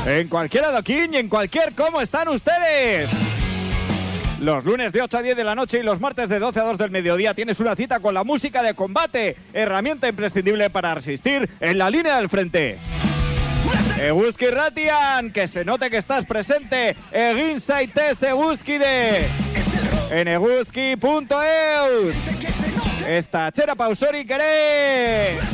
En cualquier adoquín y en cualquier ¿cómo están ustedes? Los lunes de 8 a 10 de la noche y los martes de 12 a 2 del mediodía tienes una cita con la música de combate, herramienta imprescindible para resistir en la línea del frente. Eguzki Ratian, que se note que estás presente. Egin zaitez Eguzkide. En eguzki.eus. Esta txera pausorik ere.